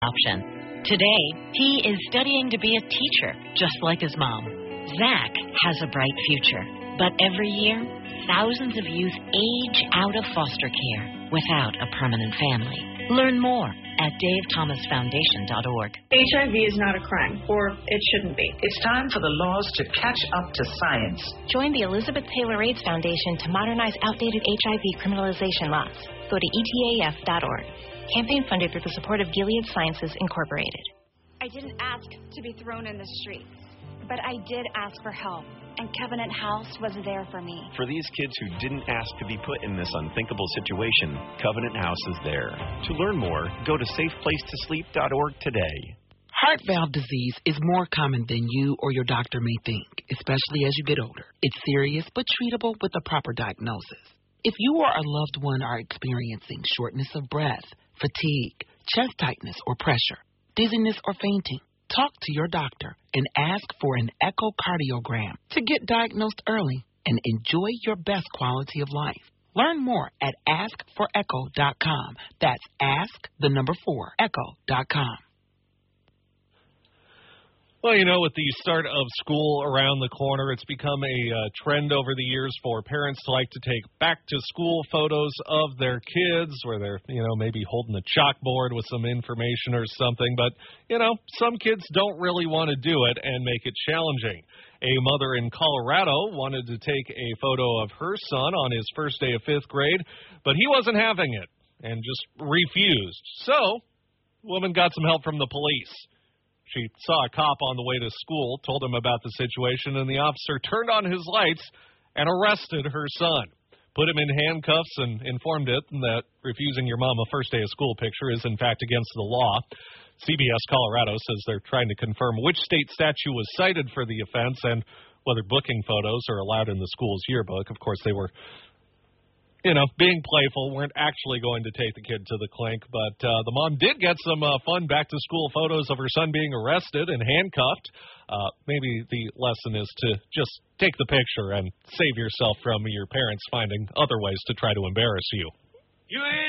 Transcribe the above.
option. Today, he is studying to be a teacher, just like his mom. Zach has a bright future, but every year, thousands of youth age out of foster care without a permanent family. Learn more at davethomasfoundation.org. HIV is not a crime, or it shouldn't be. It's time for the laws to catch up to science. Join the Elizabeth Taylor AIDS Foundation to modernize outdated HIV criminalization laws. Go to etaf.org. Campaign funded through the support of Gilead Sciences, Incorporated. I didn't ask to be thrown in the streets, but I did ask for help, and Covenant House was there for me. For these kids who didn't ask to be put in this unthinkable situation, Covenant House is there. To learn more, go to safeplacetosleep.org today. Heart valve disease is more common than you or your doctor may think, especially as you get older. It's serious but treatable with a proper diagnosis. If you or a loved one are experiencing shortness of breath, fatigue, chest tightness or pressure, dizziness or fainting, talk to your doctor and ask for an echocardiogram to get diagnosed early and enjoy your best quality of life. Learn more at askforecho.com. That's ask4echo.com. Well, you know, with the start of school around the corner, it's become a trend over the years for parents to like to take back-to-school photos of their kids where they're, maybe holding a chalkboard with some information or something. But, some kids don't really want to do it and make it challenging. A mother in Colorado wanted to take a photo of her son on his first day of fifth grade, but he wasn't having it and just refused. So, the woman got some help from the police. She saw a cop on the way to school, told him about the situation, and the officer turned on his lights and arrested her son. Put him in handcuffs and informed it that refusing your mom a first day of school picture is, in fact, against the law. CBS Colorado says they're trying to confirm which state statute was cited for the offense and whether booking photos are allowed in the school's yearbook. Of course, they were, being playful, weren't actually going to take the kid to the clink, but the mom did get some fun back-to-school photos of her son being arrested and handcuffed. Maybe the lesson is to just take the picture and save yourself from your parents finding other ways to try to embarrass you. You ain't